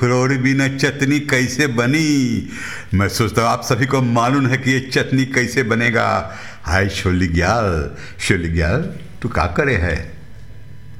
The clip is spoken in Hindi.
फुलौरी बिना चटनी कैसे बनी। मैं सोचता हूँ आप सभी को मालूम है कि ये चटनी कैसे बनेगा। हाय छोली ग्याल तू का करे है।